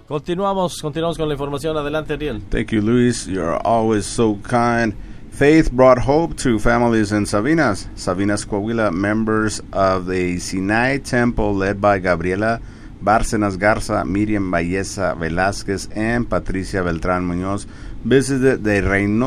Continuamos con la información. Adelante, Ariel. Thank you, Luis. You're always so kind. Faith brought hope to families in Sabinas. Sabinas, Coahuila, members of the Sinai Temple led by Gabriela Bárcenas Garza, Miriam Valleza Velázquez, and Patricia Beltrán Muñoz visited the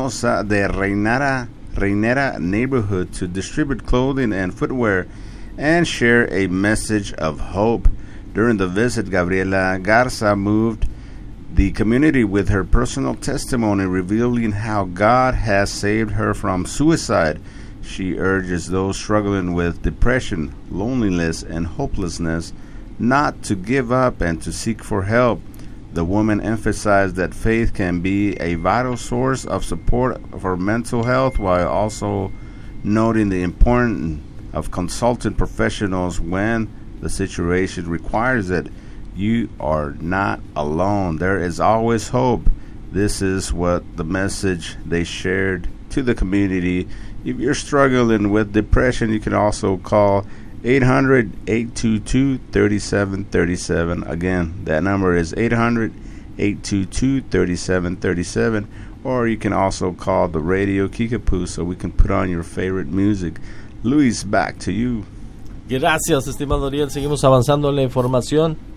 Reinera neighborhood to distribute clothing and footwear and share a message of hope. During the visit, Gabriela Garza moved the community with her personal testimony, revealing how God has saved her from suicide. She urges those struggling with depression, loneliness, and hopelessness not to give up and to seek for help. The woman emphasized that faith can be a vital source of support for mental health, while also noting the importance of consulting professionals when the situation requires it. You are not alone. There is always hope. This is what the message they shared to the community. If you're struggling with depression, you can also call 800-822-3737. Again, that number is 800-822-3737. Or you can also call the Radio Kickapoo so we can put on your favorite music. Luis, back to you. Gracias, estimado Ariel. Seguimos avanzando en la información.